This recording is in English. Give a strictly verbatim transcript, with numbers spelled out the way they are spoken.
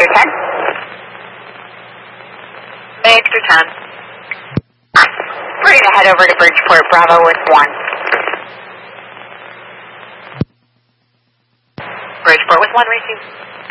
Victor ten. Victor ten. We're going to head over to Bridgeport Bravo with one. Bridgeport with one, receive.